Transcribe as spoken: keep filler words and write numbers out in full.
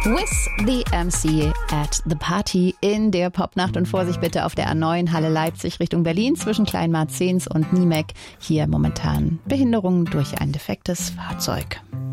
With the M C at the Party in der Popnacht. Und Vorsicht bitte auf der A neun Halle Leipzig Richtung Berlin zwischen Kleinmarzens und Niemek. Hier momentan Behinderung durch ein defektes Fahrzeug.